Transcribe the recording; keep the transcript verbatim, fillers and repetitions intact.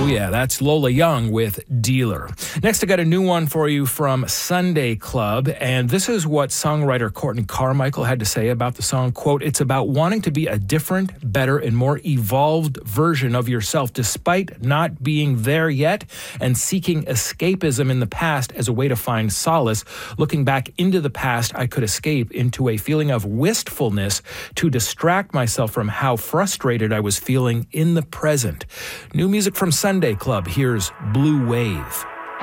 yeah, that's Lola Young with Dealer. Next, I got a new one for you from Sunday Club, and this is what songwriter Courtney Carmichael had to say about the song. Quote, "It's about wanting to be a different, better, and more evolved version of yourself despite not being there yet, and seeking escapism in the past as a way to find solace. Looking back into the past, I could escape into a feeling of wistfulness to distract myself from how frustrated I was feeling in the present." New music from Sunday Club. Here's Blue Wave.